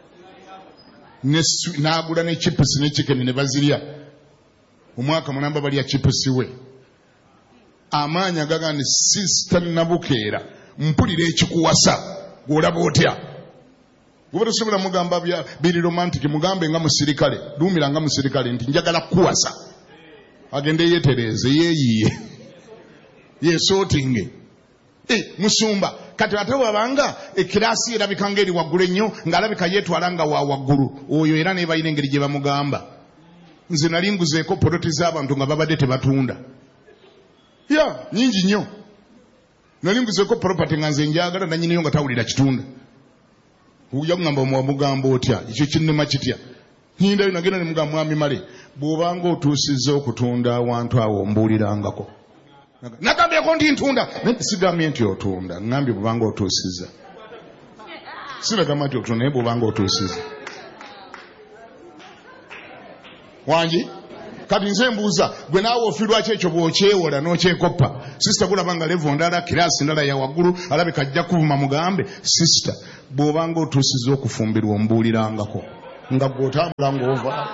n'agula ne chipusi ne chicken ne bazirya. Omwaka munamba balya chipusi we. Amaanyi agaga nti Sisita Nabukeera mpulira ekikuwasa gw'olaba otya. Gwe tosobola mugamba biri romantic, mugambe nga musirikale, duumira nga musirikale nti njagala kuwasa. Agende yeetereeze, yeeyiye, yeesootinge. Musumba kati ate wabanga ekiraasi erabika ng'eri waggulu ennyo ng'alabika yeetwala nga wa waggulu, oyo era ne balina engeri gye bamugamba. Nze nali nguzeeko poloti z'abantu nga babadde tebatunda. Nyingi nnyo. Nali nguzeeko property nga nze njagala nannyiniyo nga tawulira kitunda. Ujja kugamba omugamba otya, ekyo kinnema kitya. Nyindayo nagenda ne mugamba mwami male, bw'obanga otuusizza okutunda awantu awo mbuulirangako. Nagambyeko nti ntunda, sigambye nti otunda, ngambye bw'obanga otuusizza. Siragamba nti otunda naye bw'obanga otuusizza. Wangi kati nze mbuuza gwe naawe ofiirwa ki ekyo bw'okyewola n'okyekoppa sisita gulaba nga levo ndala kiraasi ndala ya waggulu alabika ajja kuvuma mugambe sisita bw'obanga otuusiza okufumbirwa ombuulirangako nga gw'otambula ng'ova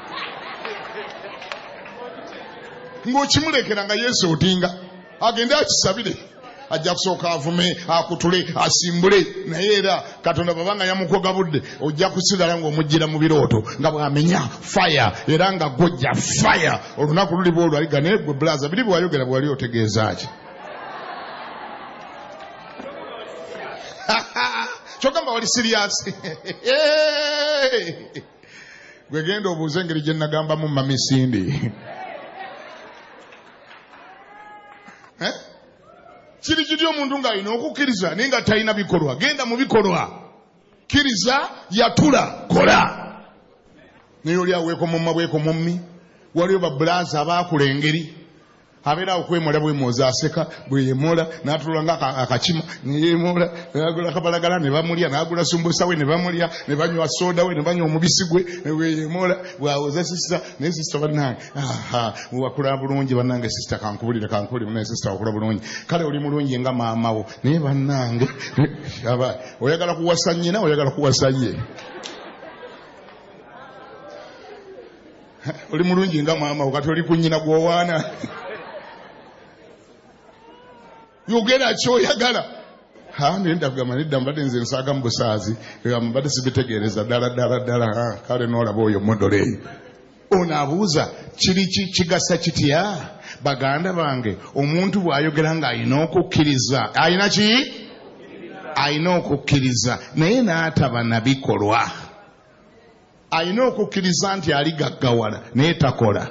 ng'okimulekera nga Yesu otinga agende akisabire ajja kusooka avume akutule asimbule naye era Katonda babanga yamukoga budde ojja kusigala ng'omujjira mu birooto nga bw'amenya fire era nga gojja fire olunaku luli bwolwo aliga naye gwe blaza biri bwayogera bwali otegeeza ki kyogamba wali siriasi gwe genda obuuze engeri gye nagambamu mamisindi kiri kiri omuntu ng'alina okukkiriza naye nga talina bikolwa genda mu bikolwa kkiriza yatula kola naye oli aweeko mumma bweko mummi waliwo babulaaza abaakula engeri abeera okwemola bwemooza aseka bweyemola n'atulula nga akakima neyemola n'agula kabalagala ne bamulya n'agula sumbusa we ne bamulya ne banywa soda we ne banywa omubisi gwe ne bweyemola bwawoza sisita naye sisita bannange wakula bulungi bannange sisita kankubulire naye sisita wakula bulungi kale oli mulungi nga maamawo naye bannange aba oyagala kuwasa nnyina oyagala kuwasa ye oli mulungi nga maamawo kati oli ku nnyina gwowaana yogera kyoyagala nenda kugamba nedda mbadde nze nsaaga mu busaazi mbadde sibitegeereza ddala kale noolaba oyo modole eyo onaabuuza kiri kigasa kitya baganda bange omuntu bw'ayogera ng'alina okukkiriza alina ki alina okukkiriza naye n'ataba na bikolwa alina okukkiriza nti aligaggawala naye takola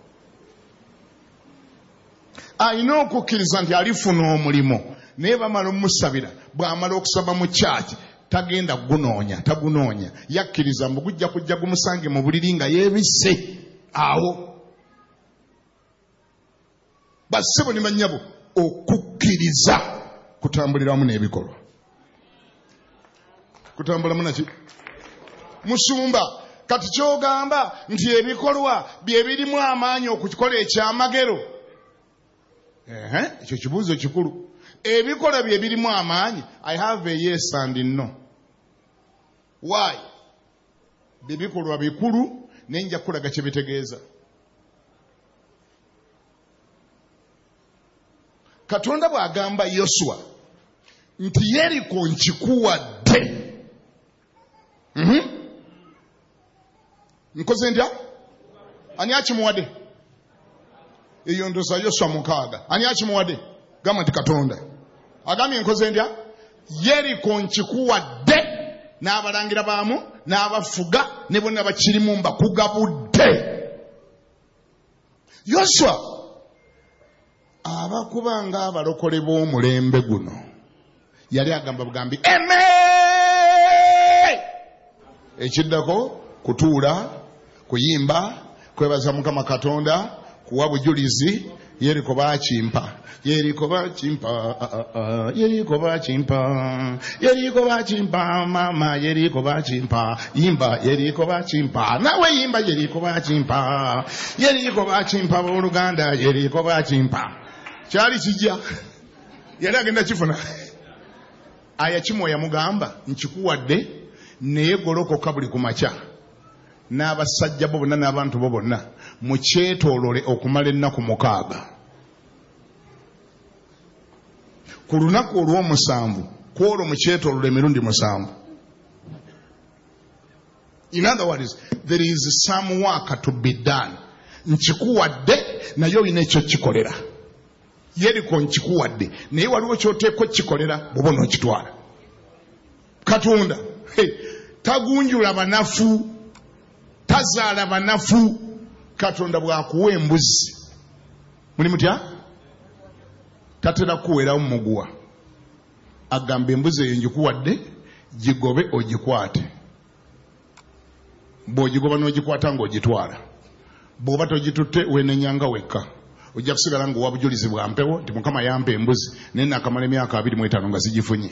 alina okukkiriza nti alifuna omulimu naye bamala omusabira bw'amala okusaba mu kyaki tagenda tagunoonya yakkiriza mbu gujja kujja gumusange mu buliri nga yeebisse awo bassebo ne bannyabo okukkiriza kutambuliramu n'ebikolwa kutambulamu naki musumba kati kyogamba nti ebikolwa bye birimu amaanyi okukikola ekyamagero ekyo kibuuzo kikulu ebikolwa bye birimu amaanyi I have a yes and no why bibikolwa bikulu nenja kulaga kye bitegeeza Katonda bw'agamba Yosua nti Yeriko nkikuwadde nkoze ndya ani akimuwadde eyo ndoza Yosua 6 ani akimuwadde gamba nti Katonda agambye nkoze ndya Yeriko nkikuwadde n'abalangira baamu n'abafuga ne bonna bakirimu mbakugabudde Yosua abakuba nga abalokole b'omulembe guno yali agamba bugambi ekiddako kutuula kuyimba kwebaza Mukama Katonda kuwa bujulizi Yeriko bakimpa mama Yeriko bakimpa yimba Yeriko bakimpa nawe yimba Yeriko bakimpa booluganda Yeriko bakimpa kyali kijja yali agenda kifuna aya kimo yamugamba nkikuwadde naye golokoka buli kumakya n'abasajja bo bonna n'abantu bo bonna mukyetoolole okumala ennaku 6 ku lunaku olw'omusanvu kwolwo mukyetoolole emirundi 7. In other words, there is some work to be done. Nkikuwadde naye olina ekyo kikolera. Yeriko nkikuwadde naye waliwo kyoteekwa kikolera bw'oba onookitwala. Katonda tagunjula banafu tazaala banafu. Katonda bw'akuwa embuzi muli mutya tatera kuweerawo muguwa agamba embuzi eyo ngikuwadde gigobe ogikwate bw'ogigoba n'ogikwata ng'ogitwala bw'oba togitutte weenenyanga wekka ojja kusigala ng'owa bujulizi bwa mpewo nti Mukama yampa embuzi naye naakamala emyaka 25 nga zigifunye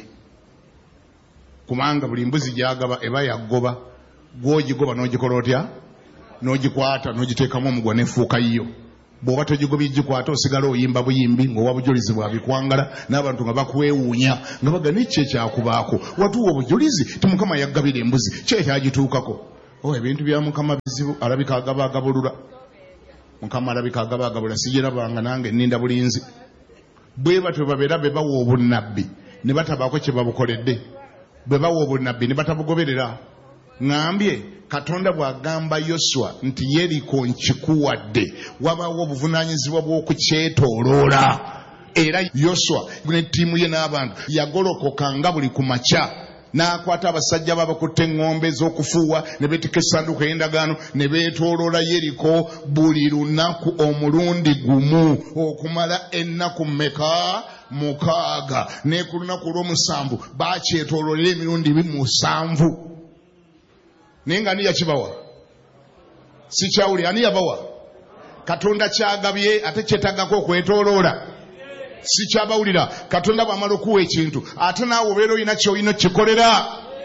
kubanga buli mbuzi gy'agaba eba yaggoba gw'ogigoba n'ogikola otya n'ogikwata n'ogiteekamu omugwa n'efuuka yiyo. Bw'oba togigobye gikwata osigala oyimba buyimbi ng'owa bujulizi bwa bikwangala n'abantu nga bakwewuunya nga baga n'ekyo ekyakubaako watuwa obujulizi ti Mukama yaggabira embuzi kye kyagituukako. Ebintu bya Mukama bizibu, alabika agabaagabulula. Mukama alabika agabaagabula, sigirabanga nange nninda bulinzi. Bwe batyo babeera be bawa obunnabbi ne batabaako kye babukoledde, bwe bawa obunnabbi ne batabugoberera. Ngambye Katonda bw'agamba Yoswa nti Yeriko nkikuwadde, wabaawo obuvunaanyizibwa bw'okukyetooloola. Era Yoswa ne ttiimu ye n'abantu yagolokoka nga buli ku makya n'akwata abasajja babakutte eŋŋombe ez'okufuuwa ne beetika essanduuko ey'endagaano ne beetooloola Yeriko buli lunaku omulundi gumu okumala ennaku mmeka? 6. Ne ku lunaku olw'omusanvu baakyetooloolera emirundi 7. Naye nga ani yakibawa? Si kyawuli, ani yabawa? Katonda kyagabye ate kyetaggako okwetooloola. Si kyabawulira. Katonda bw'amala okuwa ekintu ate naawe obeera olina ky'olina kikolera.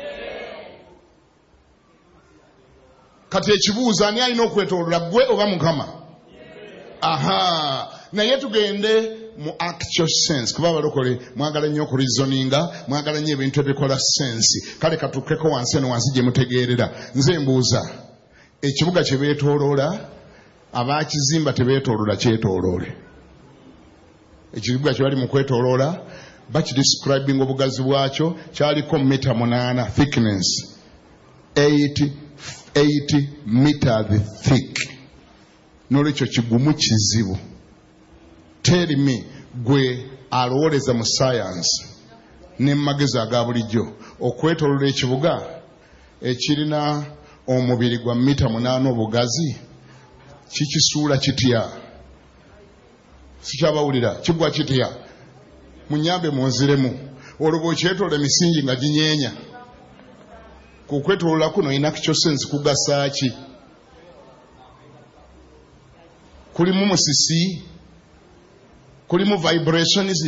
Kati ekibuuzo ani alina okwetooloola, ggwe oba Mukama? Naye tugende mu actual sense, kuba abalokole mwagala nnyo okureasoninga, mwagala nnyo ebintu ebikola sense. Kale katukkeko wansi eno wansi gye mutegeerera. Nze mbuuza, ekibuga kye beetooloola abaakizimba tebeetooloola kyetooloole. Ekibuga kye bali mu kwetooloola bakidescribing obugazi bwakyo kyaliko mita 8 thickness, 80 meters thick. N'olwekyo kigumu kizibu. Tell me, gwe alowooleza mu science ne magezi aga bulijjo okwetooloola ekibuga ekirina omubiri gwa mita 8 obugazi kikisuula kitya? Sikyabawulira, kigwa kitya? Munyambe munziremu. Olwo bw'okyetooloola emisingi nga ginyeenya. Ku kwetooloola kuno ina actual sense kugasa ki? Kulimu musisi? Kulimu vibrations?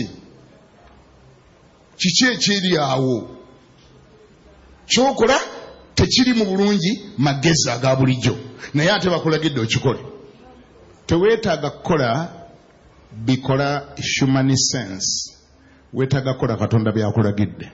Kiki ekiri awo? Kyokola tekiri mu bulungi magezi aga bulijjo, naye ate bakulagidde okikole. Teweetaaga kukola bikola human sense, weetaaga kukola Katonda byakulagidde.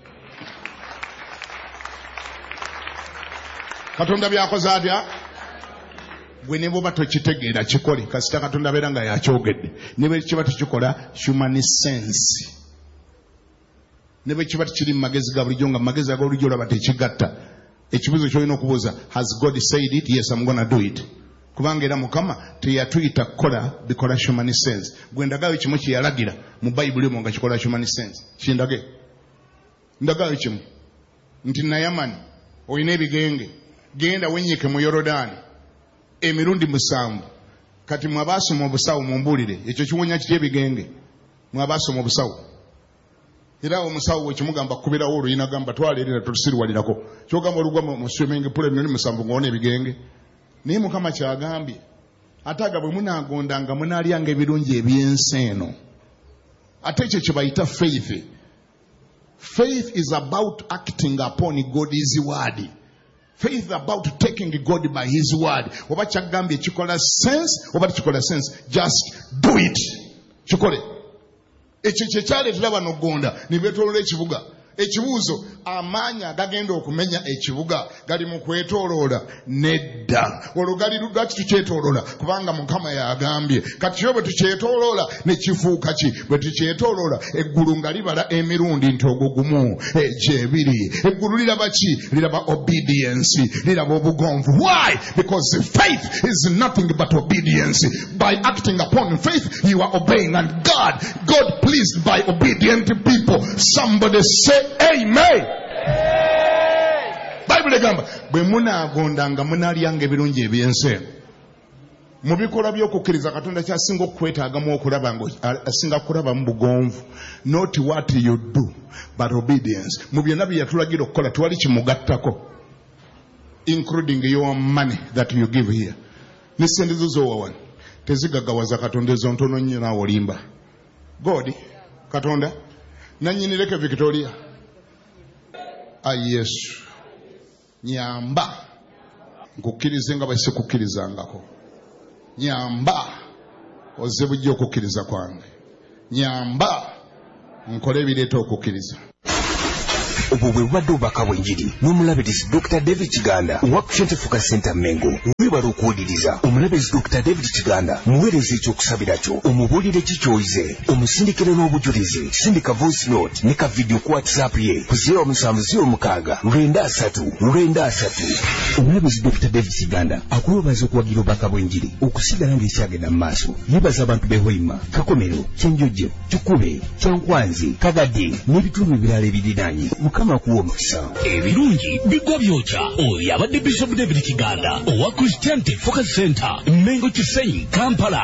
Katonda byakoze atya? Gwe ne bw'oba tokitegeera kikole, kasita Katonda abeera nga yakyogedde. Ne bwe kiba tekikola human sense, ne bwe kiba tekiri mu magezi ga bulijjo nga magezi aga bulijjo olaba tekigatta. Ekibuuzo ky'olina okubuuza, has God said it? Yes, I'm gonna do it. Kubanga era Mukama teyatuyita kukola bikola human sense. Gwe ndagayo kimu kye yalagira mu Bayibuli omwo nga kikola human sense. Kindage. Ndagayo kimu. Nti Nayamani olina ebigenge, genda wennyike mu Yorodaani emirundi 7. Kati mwabasoma obusawo mumbuulire ekyo kiwonya kitya ebigenge? Mwabasoma obusawo. Era omusawo wekimugamba kubirawo oluyina gamba twaleerera tusirwalirako. Kyogamba olugwa mu swimming pool emirundi 7 ng'owona ebigenge. Naye Mukama kyagambye ataga bwe munaagondanga munaalyanga ebirungi eby'ensi eno. Ate ekyo kye bayita faith. Faith is about acting upon God's word. Faith is about taking God by his word. Oba kyagambye kikola sense oba tekikola sense, just do it. Kikole. Ekyo kye kyaleetera bano gonda ne beetooloola ekibuga. Ekibuuzo, amaanyi agagenda okumenya ekibuga gali mu kwetooloola? Nedda. Olwo gali lwaki tukyetooloola? Kubanga Mukama yagambye. Kati kyo bwe tukyetooloola ne kifuuka ki? Bwe tukyetooloola eggulu nga libala emirundi nti ogwo gumu, gyebiri. Eggulu liraba ki? Liraba obedience, liraba obugonvu. Why? Because faith is nothing but obedience. By acting upon faith, you are obeying, and God pleased by obedient people. Somebody say amen. Bible egamba bwe munaagondanga munaalyanga ebirungi eby'ensi. Mu bikolwa by'okukkiriza Katonda kyasinga okwetaagamu okulaba ngo asinga kulaba mu bugonvu. Not what you do but obedience. Mu byonna bye yatulagira okukola tewali kimugattako, including your money that you give here. Ne sente zo z'owa tezigaggawaza Katonda, ezo ntono nnyo naawe olimba. God Katonda nannyini leke Victoria. Yesu nyamba. nkukkirize nga bwe sikukkirizangako. Nyamba ozze bujja okukkiriza kwange. Nyamba nkole ebireeta okukkiriza. Obwo bwe bubadde obubaka bw'enjiri n'omulabirizi Dr. David Kiganda owa Christian Focus Center Mengo. Webala okuwuliriza omulabirizi Dr. David Kiganda muweereza ekyokusabira kyo, omubuulire kikyoyize, omusindikire n'obujulizi. Sindika voice note ne ka video ku WhatsApp ye ku 0706 omulabirizi Dr. David Kiganda akuwebaza okuwagira obubaka bw'enjiri okusigala ng'ekyagenda mu maaso. Yebaza abantu b'e Hoima, Kakomero, Kyenjojo, Kikube, Kyankwanzi, Kagadde n'ebitundu ebirala ebiriraanye. Mukama kuwa omukisa. Ebirungi bigwa byokya. Oyo abadde Bishop David Kiganda owa Christian Focus Center Mengo Kisenyi, Kampala.